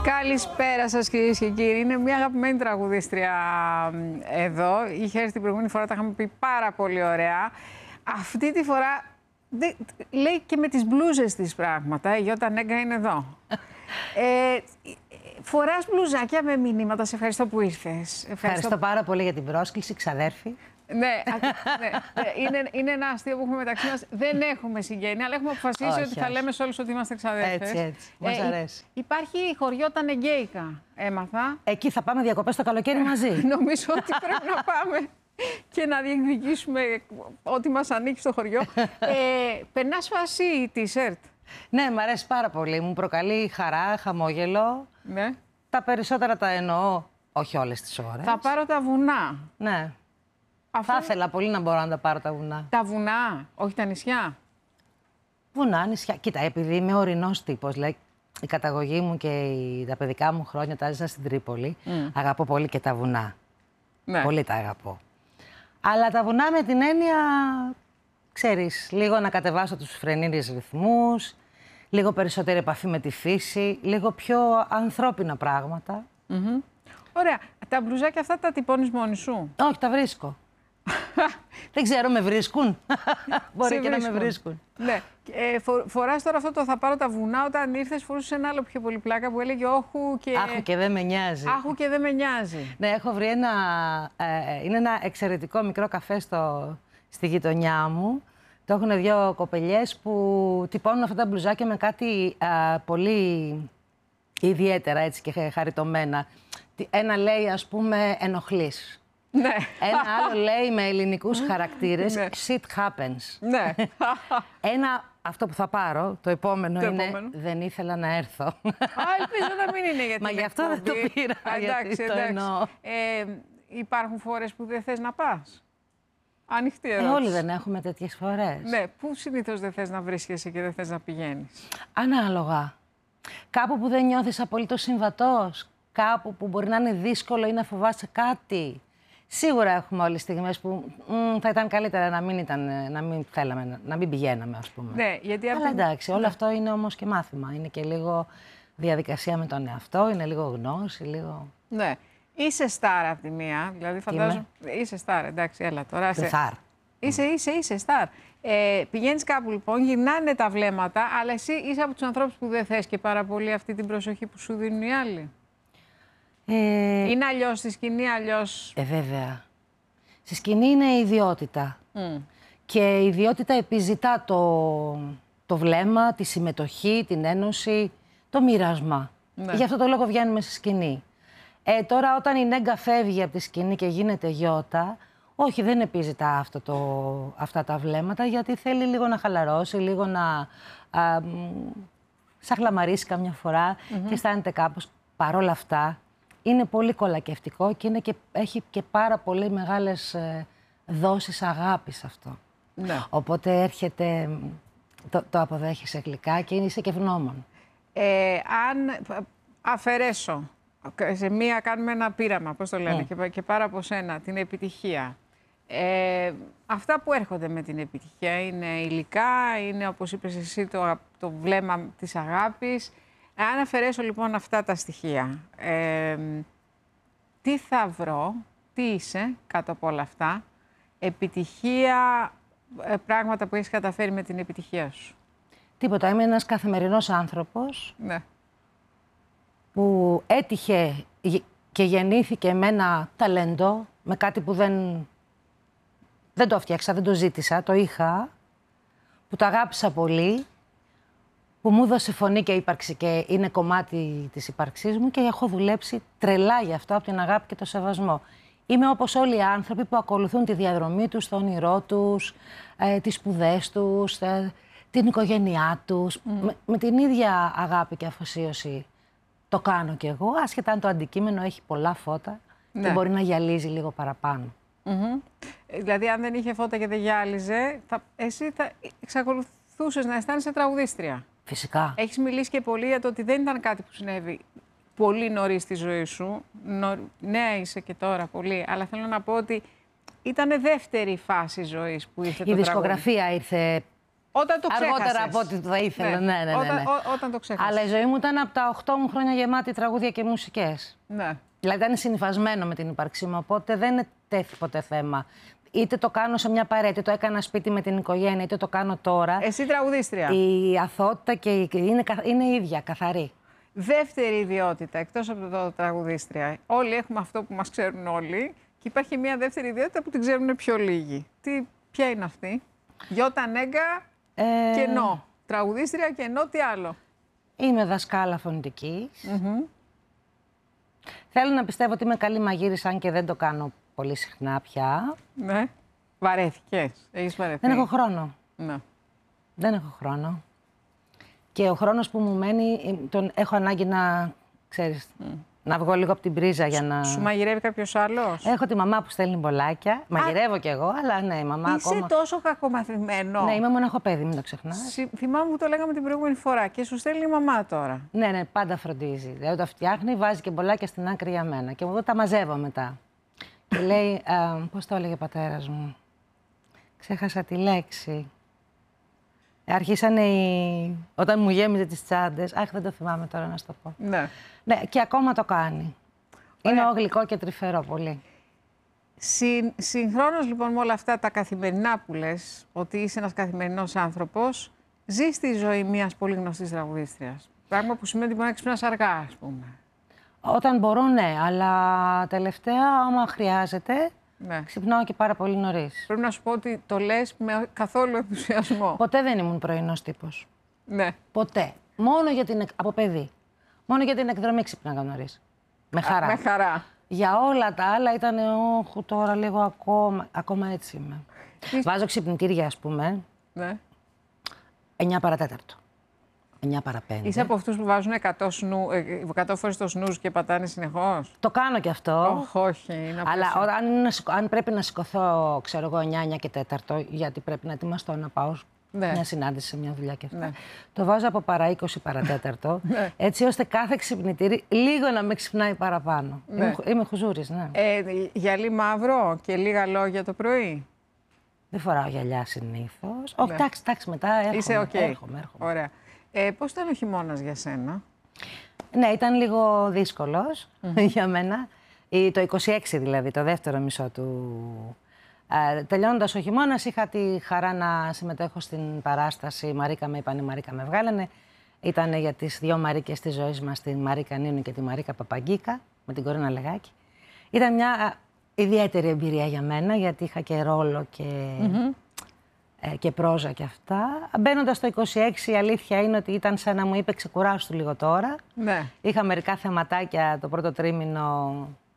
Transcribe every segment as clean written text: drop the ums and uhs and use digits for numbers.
Καλησπέρα σας, κυρίες και κύριοι. Είναι μια αγαπημένη τραγουδίστρια εδώ. Είχε έρθει την προηγούμενη φορά, τα είχαμε πει πάρα πολύ ωραία. Αυτή τη φορά λέει και με τις μπλούζες της πράγματα. Η Γιώτα Νέγκα είναι εδώ. Φοράς μπλουζάκια με μηνύματα. Σε ευχαριστώ που ήρθες. Ευχαριστώ πάρα πολύ για την πρόσκληση, ξαδέρφη. Ναι, είναι ένα αστείο που έχουμε μεταξύ μας. Δεν έχουμε συγγένεια, αλλά έχουμε αποφασίσει ότι θα λέμε σε όλους ότι είμαστε ξαδέρφες. Έτσι. Μας αρέσει. Υπάρχει χωριό τα Νεγκαίικα, έμαθα. Εκεί θα πάμε διακοπές το καλοκαίρι μαζί. Νομίζω ότι πρέπει να πάμε και να διεκδικήσουμε ό,τι μας ανήκει στο χωριό. Περνάς φάση t-shirt. Ναι, μου αρέσει πάρα πολύ. Μου προκαλεί χαρά, χαμόγελο. Ναι. Τα περισσότερα τα εννοώ, όχι όλες τις ώρες. Θα πάρω τα βουνά. Ναι. Αυτό... Θα ήθελα πολύ να μπορώ να τα πάρω τα βουνά. Τα βουνά, όχι τα νησιά. Βουνά, νησιά. Κοίτα, επειδή είμαι ορεινός τύπος, λέει, η καταγωγή μου και τα παιδικά μου χρόνια τα έζησα στην Τρίπολη. Αγαπώ πολύ και τα βουνά. Ναι. Πολύ τα αγαπώ. Αλλά τα βουνά με την έννοια, ξέρεις, λίγο να κατεβάσω τους φρενήρες ρυθμούς, λίγο περισσότερη επαφή με τη φύση, λίγο πιο ανθρώπινα πράγματα. Ωραία. Τα μπλουζάκια αυτά τα τυπώνεις μόνη σου? Όχι, τα βρίσκω. Δεν ξέρω, με βρίσκουν. Μπορεί και να με βρίσκουν. Ναι. Φοράς τώρα αυτό το θα πάρω τα βουνά. Όταν ήρθες φορούσες ένα άλλο πιο πολύ πλάκα που έλεγε όχου και... Άχου και δεν με νοιάζει. Άχου και δεν με νοιάζει. Ναι, έχω βρει είναι ένα εξαιρετικό μικρό καφέ στη γειτονιά μου. Το έχουν δύο κοπελιές που τυπώνουν αυτά τα μπλουζάκια με κάτι πολύ ιδιαίτερα έτσι και χαριτωμένα. Ένα λέει, ας πούμε, ενοχλείς. Ναι. Ένα άλλο λέει με ελληνικούς χαρακτήρες, ναι. shit happens. Ναι. Αυτό που θα πάρω, το επόμενο είναι δεν ήθελα να έρθω. Ελπίζω να μην είναι γιατί. Μα γι' αυτό δεν το πήρα, Εντάξει. Υπάρχουν φορές που δεν θες να πας? Ανοιχτή ερώτηση. Όλοι δεν έχουμε τέτοιες φορές. Ναι, πού συνήθως δεν θες να βρίσκεσαι και δεν θες να πηγαίνεις? Ανάλογα. Κάπου που δεν νιώθεις απολύτως συμβατός, κάπου που μπορεί να είναι δύσκολο ή να φοβάσαι κάτι. Σίγουρα έχουμε όλες στιγμές που θα ήταν καλύτερα να μην θέλαμε, να μην πηγαίναμε, ας πούμε. Ναι, γιατί αλλά εντάξει, όλο αυτό είναι όμως και μάθημα. Είναι και λίγο διαδικασία με τον εαυτό, είναι λίγο γνώση, λίγο... Ναι. Είσαι στάρ από τη μία, δηλαδή φαντάζομαι... Είσαι στάρ, εντάξει, έλα τώρα. Είσαι στάρ. Πηγαίνεις κάπου λοιπόν, γυρνάνε τα βλέμματα, αλλά εσύ είσαι από τους ανθρώπους που δεν θες και πάρα πολύ αυτή την προσοχή που σου δίνουν οι άλλοι. Είναι αλλιώς στη σκηνή, αλλιώς... Βέβαια. Στη σκηνή είναι η ιδιότητα. Και η ιδιότητα επιζητά το βλέμμα, τη συμμετοχή, την ένωση, το μοίρασμα. Ναι. Γι' αυτό το λόγο βγαίνουμε στη σκηνή. Τώρα όταν η Νέγκα φεύγει από τη σκηνή και γίνεται Γιώτα, όχι, δεν επιζητά αυτά τα βλέμματα, γιατί θέλει λίγο να χαλαρώσει, λίγο να σαχλαμαρίσει καμιά φορά και αισθάνεται κάπως. Παρόλα αυτά, είναι πολύ κολακευτικό και, έχει και πάρα πολύ μεγάλες δόσεις αγάπης αυτό. Ναι. Οπότε έρχεται, το αποδέχεσαι γλυκά και είσαι και ευγνώμων. Αν αφαιρέσω, σε μία κάνουμε ένα πείραμα, πώς το λένε, και πάρα από σένα, την επιτυχία. Αυτά που έρχονται με την επιτυχία είναι υλικά, είναι όπως είπες εσύ το βλέμμα της αγάπης. Αν αφαιρέσω λοιπόν αυτά τα στοιχεία, τι θα βρω, τι είσαι κάτω από όλα αυτά, επιτυχία, πράγματα που έχεις καταφέρει με την επιτυχία σου? Τίποτα, είμαι ένας καθημερινός άνθρωπος, ναι, που έτυχε και γεννήθηκε με ένα ταλέντο, με κάτι που δεν το φτιάξα, δεν το ζήτησα, το είχα, που το αγάπησα πολύ, που μου έδωσε φωνή και ύπαρξη και είναι κομμάτι της ύπαρξής μου και έχω δουλέψει τρελά γι' αυτό από την αγάπη και το σεβασμό. Είμαι όπως όλοι οι άνθρωποι που ακολουθούν τη διαδρομή τους, το όνειρό τους, τις σπουδές τους, την οικογένειά τους. Με την ίδια αγάπη και αφοσίωση το κάνω κι εγώ, άσχετα αν το αντικείμενο έχει πολλά φώτα και μπορεί να γυαλίζει λίγο παραπάνω. Δηλαδή, αν δεν είχε φώτα και δεν γυάλιζε, εσύ θα εξακολουθούσες να αισθάνεσαι τραγουδίστρια. Φυσικά. Έχεις μιλήσει και πολύ για το ότι δεν ήταν κάτι που συνέβη πολύ νωρίς στη ζωή σου. Νέα είσαι και τώρα πολύ, αλλά θέλω να πω ότι ήταν δεύτερη φάση ζωής που ήρθε το τραγούδι. Η δισκογραφία ήρθε Όταν το ξέχασες. Αργότερα από ό,τι θα ήθελα. Ναι. Όταν το ξέχασες. Αλλά η ζωή μου ήταν από τα 8 μου χρόνια γεμάτη τραγούδια και μουσικές. Ναι. Δηλαδή ήταν συνυφασμένο με την ύπαρξή μου, οπότε δεν τέθη ποτέ θέμα. Είτε το κάνω σε μια παρέα, είτε το έκανα σπίτι με την οικογένεια, είτε το κάνω τώρα. Εσύ τραγουδίστρια. Η αθότητα και είναι ίδια, καθαρή. Δεύτερη ιδιότητα, εκτός από το τραγουδίστρια. Όλοι έχουμε αυτό που μας ξέρουν όλοι και υπάρχει μια δεύτερη ιδιότητα που την ξέρουν πιο λίγοι. Ποια είναι αυτή? Γιώτα Νέγκα και ενώ. Τραγουδίστρια και ενώ τι άλλο? Είμαι δασκάλα φωνητικής. Θέλω να πιστεύω ότι είμαι καλή μαγείρισα, αν και δεν το κάνω πολύ συχνά πια. Ναι. Βαρέθηκες? Έχεις βαρεθεί? Δεν έχω χρόνο. Ναι. Δεν έχω χρόνο. Και ο χρόνος που μου μένει, τον έχω ανάγκη να, ξέρεις, να βγω λίγο από την πρίζα για να... Σου μαγειρεύει κάποιος άλλος? Έχω τη μαμά που στέλνει μπολάκια. Μαγειρεύω κι εγώ, αλλά ναι, η μαμά Είσαι ακόμα... τόσο κακομαθημένο. Ναι, είμαι μοναχοπέδι, μην το ξεχνάς. Θυμάμαι που το λέγαμε την προηγούμενη φορά και σου στέλνει η μαμά τώρα. Ναι, πάντα φροντίζει. Δηλαδή, τα φτιάχνει, βάζει και μπολάκια στην άκρη για μένα. Και εγώ τα μαζεύω μετά. Και λέει, πώς το έλεγε ο πατέρας μου. Ξέχασα τη λέξη. Αρχίσανε όταν μου γέμιζε τις τσάντες. Αχ, δεν το θυμάμαι τώρα να σου το πω. Ναι. Ναι, και ακόμα το κάνει. Είναι γλυκό και τρυφερό πολύ. Συγχρόνως λοιπόν με όλα αυτά τα καθημερινά που λες, ότι είσαι ένας καθημερινός άνθρωπος, ζεις τη ζωή μιας πολύ γνωστής τραγουδίστριας. Πράγμα που σημαίνει ότι μπορεί να ξυπνάς αργά, ας πούμε. Όταν μπορώ, ναι, αλλά τελευταία, άμα χρειάζεται, ξυπνάω και πάρα πολύ νωρίς. Πρέπει να σου πω ότι το λες με καθόλου ενθουσιασμό. Ποτέ δεν ήμουν πρωινός τύπος. Ναι. Ποτέ. Μόνο από παιδί. Μόνο για την εκδρομή ξυπνάγα νωρίς. Με χαρά. Με χαρά. Για όλα τα άλλα ήταν, όχου τώρα λίγο ακόμα έτσι είμαι. Βάζω ξυπνητήρια, ας πούμε. Ναι. 9 παρατέταρτο. 9 παρα 5. Είσαι από αυτούς που βάζουν 100 φορές το σνουζ και πατάνε συνεχώς? Το κάνω κι αυτό. Όχι. Αλλά αν πρέπει να σηκωθώ, ξέρω εγώ, 9 και 4, γιατί πρέπει να ετοιμαστώ να πάω μια συνάντηση σε μια δουλειά και αυτά. Ναι. Το βάζω από παρά 20 παρατέταρτο, έτσι ώστε κάθε ξυπνητήρι λίγο να με ξυπνάει παραπάνω. Ναι. Είμαι χουζούρης, ναι. Γυαλί μαύρο και λίγα λόγια το πρωί? Δεν φοράω γυαλιά συνήθως. Όχι, εντάξει, μετά έρχομαι. Είσαι έρχομαι. Ωραία. Πώς ήταν ο χειμώνας για σένα? Ναι, ήταν λίγο δύσκολος για μένα. Το 26 δηλαδή, το δεύτερο μισό του. Τελειώνοντας ο χειμώνας, είχα τη χαρά να συμμετέχω στην παράσταση «Μαρίκα με είπανε, Μαρίκα με βγάλανε». Ήταν για τις δύο Μαρίκες της ζωής μας, τη Μαρίκα Νίνου και τη Μαρίκα Παπαγκίκα, με την Κορίνα Λεγάκη. Ήταν μια ιδιαίτερη εμπειρία για μένα, γιατί είχα και ρόλο και πρόζα και αυτά. Μπαίνοντας στο 26, η αλήθεια είναι ότι ήταν σαν να μου είπε ξεκουράσου λίγο τώρα. Ναι. Είχα μερικά θεματάκια το πρώτο τρίμηνο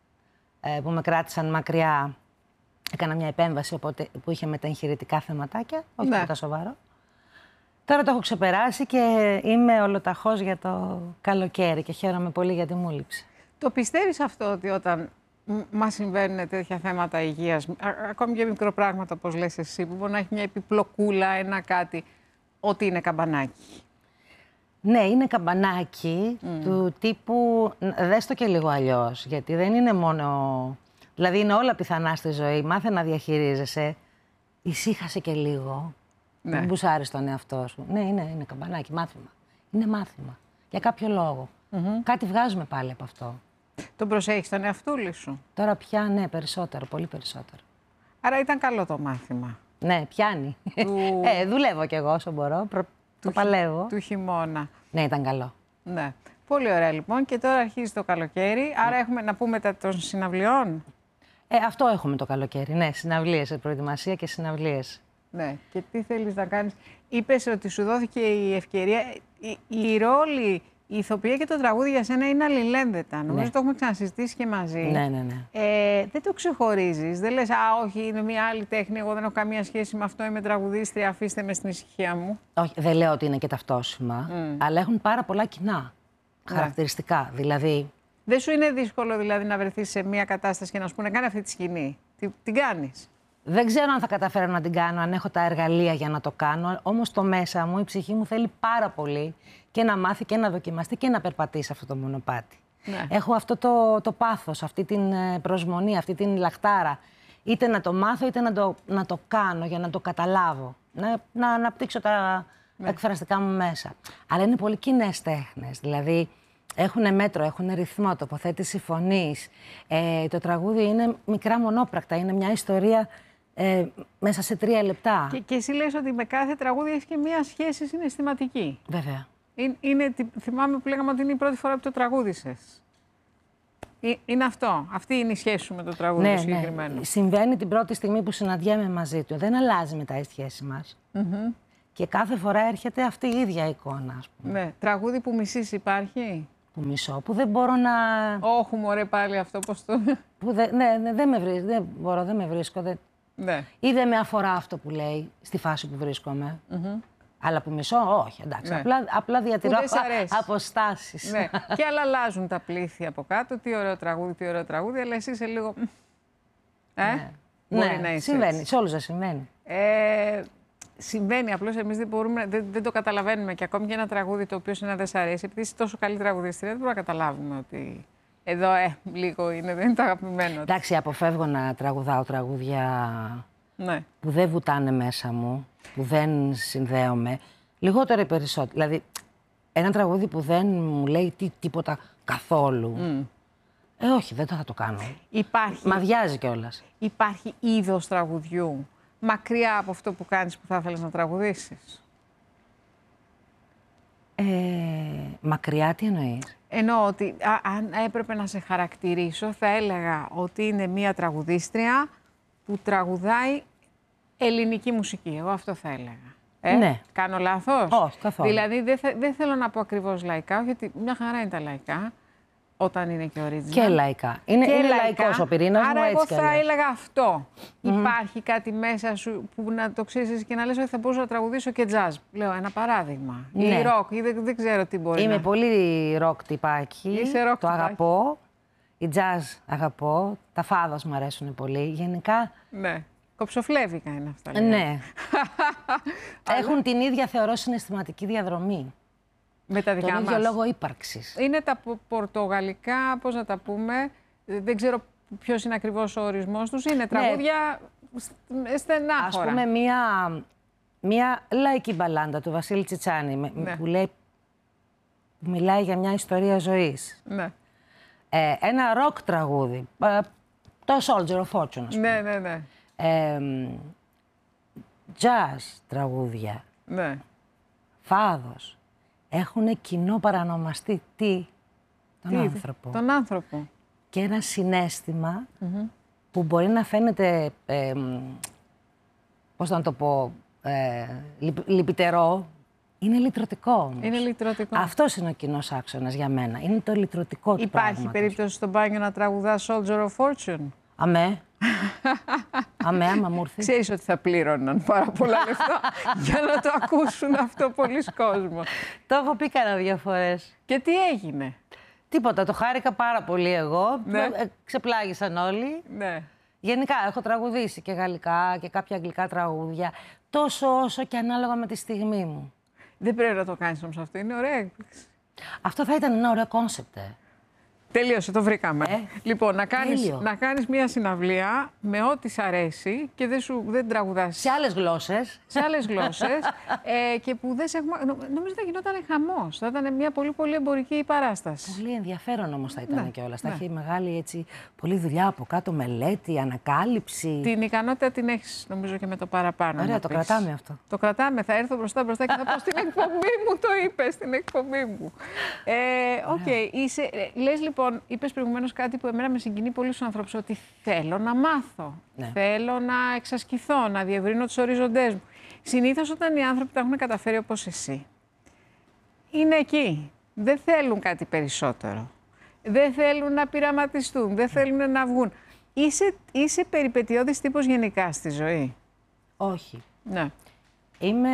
που με κράτησαν μακριά. Έκανα μια επέμβαση που είχε μεταγχειρητικά θεματάκια, όχι τίποτα σοβαρό. Τώρα το έχω ξεπεράσει και είμαι ολοταχώς για το καλοκαίρι και χαίρομαι πολύ γιατί μου λείψε. Το πιστεύεις αυτό, ότι όταν μας συμβαίνουν τέτοια θέματα υγείας, ακόμη και μικροπράγματα όπως λες εσύ, που μπορεί να έχει μια επιπλοκούλα, ένα κάτι, ότι είναι καμπανάκι? Ναι, είναι καμπανάκι του τύπου, δες το και λίγο αλλιώς, γιατί δεν είναι μόνο... Δηλαδή είναι όλα πιθανά στη ζωή, μάθε να διαχειρίζεσαι, ησύχασε και λίγο, μην μπουσάρεις τον εαυτό σου. Ναι, είναι καμπανάκι, μάθημα. Είναι μάθημα, για κάποιο λόγο. Κάτι βγάζουμε πάλι από αυτό. Τον προσέχεις τον εαυτούλη σου? Τώρα πια, ναι, περισσότερο, πολύ περισσότερο. Άρα ήταν καλό το μάθημα? Ναι, πιάνει. Δουλεύω κι εγώ όσο μπορώ, το παλεύω. Του χειμώνα. Ναι, ήταν καλό. Ναι. Πολύ ωραία λοιπόν. Και τώρα αρχίζει το καλοκαίρι, άρα έχουμε να πούμε τα των συναυλιών. Αυτό έχουμε το καλοκαίρι, ναι, συναυλίες, προετοιμασία και συναυλίες. Ναι, και τι θέλεις να κάνεις? Είπες ότι σου δόθηκε η ευκαιρία, η ρόλη, η ηθοποιία και το τραγούδι για σένα είναι αλληλένδετα. Νομίζω το έχουμε ξανασυζητήσει και μαζί. Ναι. Δεν το ξεχωρίζεις, δεν λες όχι, είναι μια άλλη τέχνη, εγώ δεν έχω καμία σχέση με αυτό, είμαι τραγουδίστρια, αφήστε με στην ησυχία μου. Όχι, δεν λέω ότι είναι και ταυτόσιμα, αλλά έχουν πάρα πολλά κοινά χαρακτηριστικά, δηλαδή... Δεν σου είναι δύσκολο δηλαδή να βρεθείς σε μια κατάσταση και να σου πούνε κάνε αυτή τη σκηνή? Την κάνεις? Δεν ξέρω αν θα καταφέρω να την κάνω, αν έχω τα εργαλεία για να το κάνω, όμως το μέσα μου, η ψυχή μου θέλει πάρα πολύ και να μάθει και να δοκιμαστεί και να περπατήσει αυτό το μονοπάτι. Ναι. Έχω αυτό το πάθος, αυτή την προσμονή, αυτή την λαχτάρα. Είτε να το μάθω, είτε να το κάνω για να το καταλάβω. να αναπτύξω τα εκφραστικά μου μέσα. Αλλά είναι πολύ κοινές τέχνες, δηλαδή έχουν μέτρο, έχουν ρυθμό, τοποθέτηση φωνής. Το τραγούδι είναι μικρά μονόπρακτα, είναι μια ιστορία μέσα σε 3 λεπτά. Και εσύ λες ότι με κάθε τραγούδι έχει και μια σχέση συναισθηματική. Βέβαια. Θυμάμαι που λέγαμε ότι είναι η πρώτη φορά που το τραγούδισες. Είναι αυτό. Αυτή είναι η σχέση σου με το τραγούδι συγκεκριμένο. Ναι. Συμβαίνει την πρώτη στιγμή που συναντιέμαι μαζί του. Δεν αλλάζει μετά η σχέση μας. Και κάθε φορά έρχεται αυτή η ίδια εικόνα, ας πούμε. Ναι. Τραγούδι που μισείς υπάρχει? Που μισώ, που δεν μπορώ να... Όχι, μωρέ, πάλι αυτό πώς το... δεν με βρίσκω, δεν με βρίσκω. Ναι. Ή δεν με αφορά αυτό που λέει στη φάση που βρίσκομαι. Αλλά που μισώ, όχι, εντάξει. Ναι. Απλά διατηρώ αποστάσεις. Ναι. Και άλλα αλλάζουν τα πλήθη από κάτω. Τι ωραίο τραγούδι, αλλά εσύ είσαι λίγο... Μπορεί να είσαι. Συμβαίνει, σε όλους δεν συμβαίνει. Συμβαίνει, απλώς εμείς δεν το καταλαβαίνουμε. Και ακόμη και ένα τραγούδι το οποίο δεν σ' αρέσει, επειδή είσαι τόσο καλή τραγουδίστρια, δεν μπορούμε να καταλάβουμε ότι εδώ λίγο δεν είναι το αγαπημένο. Εντάξει, αποφεύγω να τραγουδάω τραγούδια που δεν βουτάνε μέσα μου, που δεν συνδέομαι. Λιγότερο ή περισσότερο. Δηλαδή, ένα τραγούδι που δεν μου λέει τίποτα καθόλου. Όχι, δεν θα το κάνω. Μ' αδειάζει κιόλας. Υπάρχει είδος τραγουδιού μακριά από αυτό που κάνεις που θα ήθελες να τραγουδήσεις? Μακριά τι εννοείς? Εννοώ ότι αν έπρεπε να σε χαρακτηρίσω, θα έλεγα ότι είναι μία τραγουδίστρια που τραγουδάει ελληνική μουσική. Εγώ αυτό θα έλεγα. Ναι. Κάνω λάθος? Όχι, καθόλου. Δηλαδή δεν θέλω να πω ακριβώς λαϊκά, γιατί μια χαρά είναι τα λαϊκά. Όταν είναι και original. Και λαϊκά. Είναι λαϊκός ο πυρήνας μου, άρα έτσι εγώ κι θα αλλιώς. έλεγα αυτό. Υπάρχει κάτι μέσα σου που να το ξέρεις και να λες ότι θα μπορούσα να τραγουδήσω και jazz. Λέω ένα παράδειγμα. Ναι. Ή rock, ή δεν ξέρω τι μπορεί Είμαι πολύ rock τυπάκι. Είσαι rock το αγαπώ. Η jazz αγαπώ. Τα φάδος μου αρέσουν πολύ. Γενικά... Ναι. Κοψοφλέβικα είναι αυτά. Ναι. Έχουν την ίδια, θεωρώ, συναισθηματική διαδρομή. Με τα δικά τον ίδιο λόγο ύπαρξης. Είναι τα πορτογαλικά, πώς να τα πούμε, δεν ξέρω ποιος είναι ακριβώς ο ορισμός τους, είναι τραγούδια στενάχωρα. Ας πούμε μια λαϊκή μπαλάντα του Βασίλη Τσιτσάνη, που μιλάει για μια ιστορία ζωής. Ναι. Ένα ροκ τραγούδι, το Soldier of Fortune, ας πούμε. Ναι. Jazz τραγούδια, φάδος. Έχουν κοινό παρανομαστή τον άνθρωπο. Τον άνθρωπο. Και ένα συναίσθημα που μπορεί να φαίνεται, πώς να το πω, λυπητερό, είναι λυτρωτικό όμως. Είναι λυτρωτικό. Αυτός είναι ο κοινός άξονας για μένα. Είναι το λυτρωτικό του πράγματος. Υπάρχει περίπτωση στο μπάνιο να τραγουδά Soldier of Fortune? Αμέ. Άμα μου ήρθε. Ξέρεις ότι θα πλήρωναν πάρα πολλά λεφτά για να το ακούσουν αυτό πολλοί κόσμος. Το έχω πει κανένα 2 φορές. Και τι έγινε? Τίποτα, το χάρηκα πάρα πολύ εγώ. Ναι. Ξεπλάγησαν όλοι. Ναι. Γενικά, έχω τραγουδήσει και γαλλικά και κάποια αγγλικά τραγούδια. Τόσο όσο και ανάλογα με τη στιγμή μου. Δεν πρέπει να το κάνεις όμως αυτό, είναι ωραία έκπληξη. Αυτό θα ήταν ένα ωραίο κόνσεπτ. Τελείωσε, το βρήκαμε. Λοιπόν, να κάνεις μια συναυλία με ό,τι σ' αρέσει και δεν τραγουδάς. Σε άλλες γλώσσες. Σε άλλες γλώσσες. Και που δεν σε έχουμε... Νομίζω θα γινόταν χαμός. Θα ήταν μια πολύ πολύ εμπορική παράσταση. Πολύ ενδιαφέρον όμως θα ήταν κιόλας. Θα έχει μεγάλη έτσι, πολλή δουλειά από κάτω, μελέτη, ανακάλυψη. Την ικανότητα την έχεις νομίζω και με το παραπάνω. Ωραία, το κρατάμε αυτό. Το κρατάμε. Θα έρθω μπροστά και θα πω στην εκπομπή μου, το είπες, στην εκπομπή μου. Λες λοιπόν, είπες προηγουμένως κάτι που εμένα με συγκινεί πολύ στους ανθρώπους, ότι θέλω να μάθω, θέλω να εξασκηθώ, να διευρύνω τους οριζοντές μου. Συνήθως όταν οι άνθρωποι τα έχουν καταφέρει όπως εσύ, είναι εκεί. Δεν θέλουν κάτι περισσότερο. Δεν θέλουν να πειραματιστούν, δεν θέλουν να βγουν. Είσαι περιπετειώδης τύπος γενικά στη ζωή? Όχι. Ναι. Είμαι...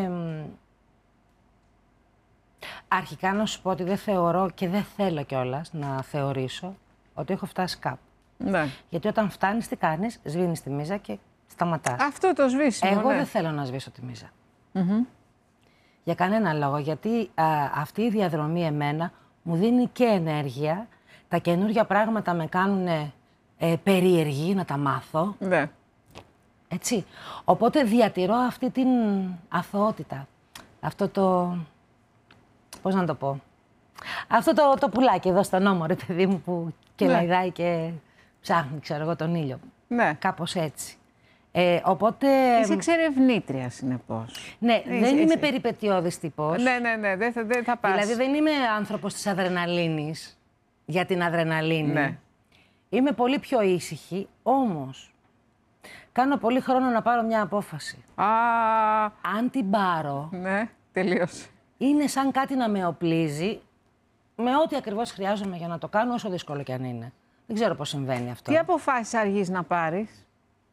Αρχικά να σου πω ότι δεν θεωρώ και δεν θέλω κιόλας να θεωρήσω ότι έχω φτάσει κάπου. Ναι. Γιατί όταν φτάνεις τι κάνεις, σβήνεις τη μίζα και σταματάς. Αυτό το σβήσιμο, Εγώ δεν θέλω να σβήσω τη μίζα. Για κανένα λόγο, γιατί αυτή η διαδρομή εμένα μου δίνει και ενέργεια, τα καινούργια πράγματα με κάνουν περίεργη να τα μάθω. Ναι. Έτσι. Οπότε διατηρώ αυτή την αθωότητα. Αυτό το... Πώς να το πω. Αυτό το πουλάκι εδώ στον ώμο, ρε παιδί μου, που και λαϊδάει και ψάχνει, ξέρω εγώ, τον ήλιο. Ναι. Κάπως έτσι. Οπότε... Είσαι εξερευνήτρια, συνεπώς. Ναι, δεν είμαι περιπετειώδης τύπος. Ναι, δεν θα πας. Δηλαδή δεν είμαι άνθρωπος της αδρεναλίνης, για την αδρεναλίνη. Ναι. Είμαι πολύ πιο ήσυχη, όμως κάνω πολύ χρόνο να πάρω μια απόφαση. Αν την πάρω... Ναι, τελείωσε. Είναι σαν κάτι να με οπλίζει με ό,τι ακριβώς χρειάζομαι για να το κάνω, όσο δύσκολο κι αν είναι. Δεν ξέρω πώς συμβαίνει αυτό. Τι αποφάσεις αργείς να πάρεις?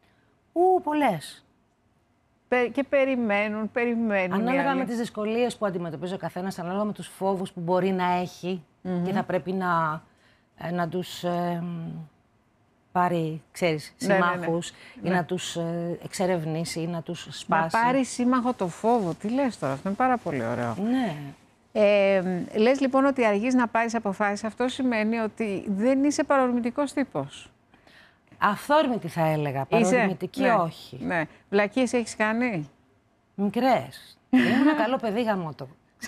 Πολλές. Και περιμένουν. Ανάλογα με τις δυσκολίες που αντιμετωπίζει ο καθένας, ανάλογα με τους φόβους που μπορεί να έχει και θα πρέπει να τους πάρει, ξέρεις, συμμάχους ή να τους εξερευνήσει ή να τους σπάσει. Να πάρει σύμμαχο το φόβο. Τι λες τώρα, αυτό είναι πάρα πολύ ωραίο. Ναι. Λες λοιπόν ότι αργείς να πάρεις αποφάσεις. Αυτό σημαίνει ότι δεν είσαι παρορμητικός τύπος. Αυθόρμητη θα έλεγα, παρορμητική όχι. Ναι. Βλακίες έχεις κάνει? Μικρές. Ήμουν ένα καλό παιδί γαμώτο.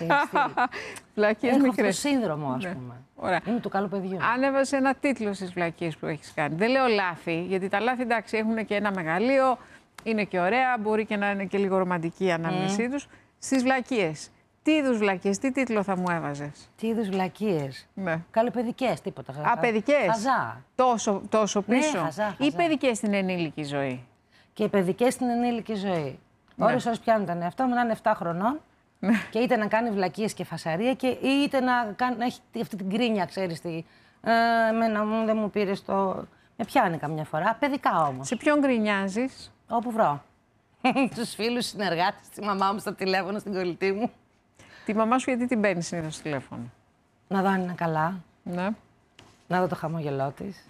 Βλακίες μικρές. μικρές. Αυτό το σύνδρομο, ας πούμε. Ωραία. Είμαι του καλού παιδιού. Αν έβαζε ένα τίτλο στις βλακίες που έχεις κάνει. Δεν λέω λάθη, γιατί τα λάθη, εντάξει, έχουν και ένα μεγαλείο, είναι και ωραία, μπορεί και να είναι και λίγο ρομαντική η ανάμνησή τους. Στις βλακίες. Τι είδους βλακίες, τι τίτλο θα μου έβαζες? Τι είδους βλακίες? Ναι. Καλοπαιδικές, τίποτα. Παιδικές. Χαζά. Τόσο πίσω. Ναι, χαζά. Ή παιδικές στην ενήλικη ζωή? Και παιδικές στην ενήλικη ζωή. Ναι. Ώρες πιάνουν τον εαυτό μου να είναι 7 χρονών και είτε να κάνει βλακίες και φασαρία και είτε να έχει αυτή την κρίνια, ξέρεις τι. Εμένα μου δεν μου πήρες το... Με πιάνει καμιά φορά. Παιδικά όμως. Σε ποιον γκρινιάζεις? Όπου βρω. Τους φίλους συνεργάτες, τη μαμά μου στο τηλέφωνο, στην κολλητή μου. Τη μαμά σου γιατί την παίρνεις συνήθως στο τηλέφωνο? Να δω αν είναι καλά. Ναι. Να δω το χαμόγελό της.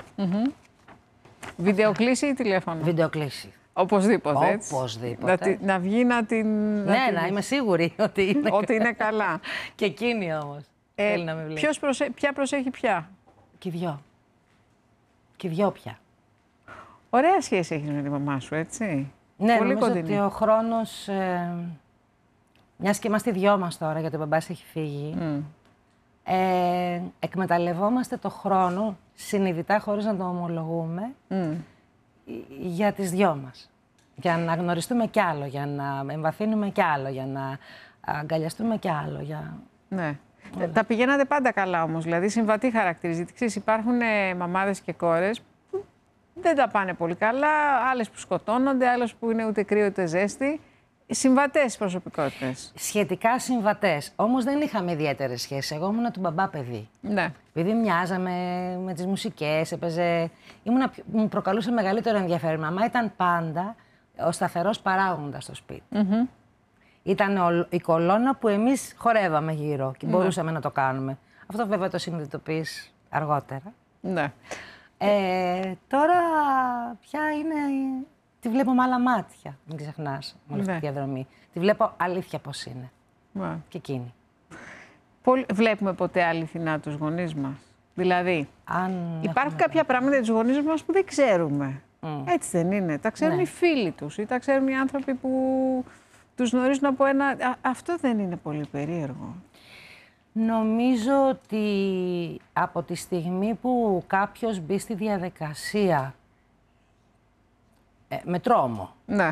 Βιντεοκλήση ή τηλέφωνο? Βιντεοκλήση. Οπωσδήποτε, έτσι. Οπωσδήποτε. Να βγει να την... Να είμαι σίγουρη ότι είναι, ότι είναι καλά. Και εκείνη όμως θέλει να με βλέπει. Ποια προσέχει ποια? Και δυο. Και δυο πια. Ωραία σχέση έχεις με τη μαμά σου, έτσι. Ναι, πολύ νομίζω κοντινή. ότι ο χρόνος... μιας και είμαστε δυο μας τώρα, γιατί ο μπαμπάς έχει φύγει. Εκμεταλλευόμαστε το χρόνο συνειδητά, χωρίς να το ομολογούμε, για τις δυο μας. Για να γνωριστούμε κι άλλο, για να εμβαθύνουμε κι άλλο, για να αγκαλιαστούμε κι άλλο. Ναι. Τα πηγαίνατε πάντα καλά όμως, δηλαδή συμβατή χαρακτηριστική. Ξέρεις, υπάρχουν μαμάδες και κόρες που δεν τα πάνε πολύ καλά, άλλες που σκοτώνονται, άλλες που είναι ούτε κρύο ούτε ζέστη. Συμβατές προσωπικότητες. Σχετικά συμβατές. Όμως δεν είχαμε ιδιαίτερες σχέσεις. Εγώ ήμουν του μπαμπά παιδί. Ναι. Επειδή μοιάζαμε με τις μουσικές, έπαιζε... μου προκαλούσε μεγαλύτερο ενδιαφέρον. Η μαμά ήταν πάντα ο σταθερός παράγοντας στο σπίτι. Ήταν η κολόνα που εμείς χορεύαμε γύρω και μπορούσαμε να το κάνουμε. Αυτό βέβαια το συνειδητοποιείς αργότερα. Ναι. Τώρα πια είναι... Τη βλέπω με άλλα μάτια, μην ξεχνάς, με όλη αυτή τη διαδρομή. Τη βλέπω αλήθεια πώς είναι. Και εκείνη. Βλέπουμε ποτέ αληθινά τους γονείς μας? Δηλαδή, υπάρχουν κάποια πράγματα για τους γονείς μας που δεν ξέρουμε. Έτσι δεν είναι? Τα ξέρουν οι φίλοι τους ή τα ξέρουν οι άνθρωποι που τους γνωρίζουν από ένα... Αυτό δεν είναι πολύ περίεργο? Νομίζω ότι από τη στιγμή που κάποιος μπει στη διαδικασία με τρόμο,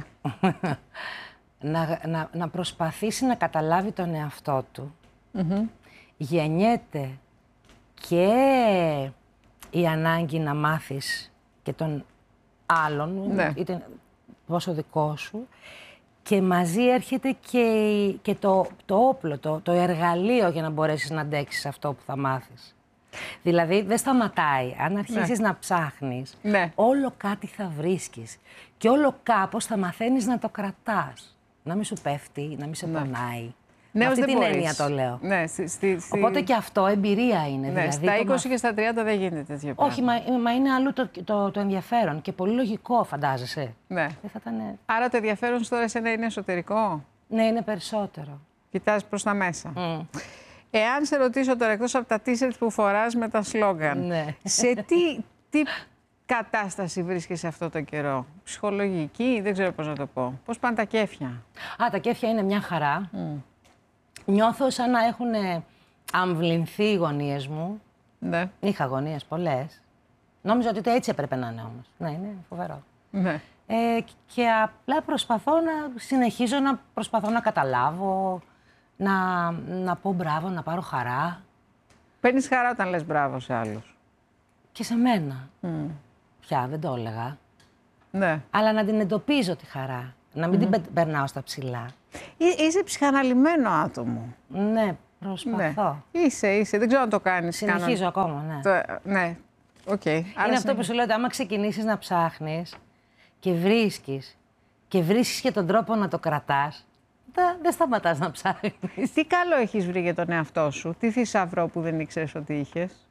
να προσπαθήσει να καταλάβει τον εαυτό του, γεννιέται και η ανάγκη να μάθεις και τον άλλον, είτε πόσο δικό σου, και μαζί έρχεται και το όπλο, το εργαλείο για να μπορέσεις να αντέξεις αυτό που θα μάθεις. Δηλαδή δεν σταματάει. Αν αρχίσεις να ψάχνεις, όλο κάτι θα βρίσκεις και όλο κάπως θα μαθαίνεις να το κρατάς. Να μην σου πέφτει, να μην σε πονάει. Με αυτή την έννοια το λέω. Ναι, Οπότε και αυτό εμπειρία είναι. Ναι, δηλαδή, στα 20 και στα 30 δεν γίνεται τέτοιο πράγμα. Όχι, μα είναι αλλού το ενδιαφέρον και πολύ λογικό, φαντάζεσαι. Ναι. Δεν θα ήταν... Άρα το ενδιαφέρον τώρα εσένα είναι εσωτερικό? Ναι, είναι περισσότερο. Κοιτάς προς τα μέσα. Εάν σε ρωτήσω τώρα, εκτός από τα t-shirt που φοράς με τα σλόγγαν, σε κατάσταση βρίσκεσαι αυτό το καιρό? Ψυχολογική, δεν ξέρω πώς να το πω. Πώς πάνε τα κέφια? Τα κέφια είναι μια χαρά. Νιώθω σαν να έχουν αμβληνθεί οι γωνίες μου. Ναι. Είχα γωνίες πολλές. Νόμιζα ότι έτσι έπρεπε να είναι όμως. Ναι, είναι φοβερό. Ναι. Και απλά συνεχίζω να προσπαθώ να καταλάβω, να πω μπράβο, να πάρω χαρά. Παίρνεις χαρά όταν λες μπράβο σε άλλους? Και σε μένα. Πια δεν το έλεγα. Ναι. Αλλά να την εντοπίζω τη χαρά. Να μην την περνάω στα ψηλά. Είσαι ψυχαναλυμένο άτομο. Ναι, προσπαθώ. Ναι. Είσαι. Δεν ξέρω αν το κάνεις. Συνεχίζω ακόμα, ναι. Ναι. Okay. Είναι αυτό που σου λέω, ότι άμα ξεκινήσεις να ψάχνεις και βρίσκεις και τον τρόπο να το κρατάς, δεν σταματάς να ψάχνεις. Τι καλό έχεις βρει για τον εαυτό σου? Τι θησαυρό που δεν ήξερες ότι είχες?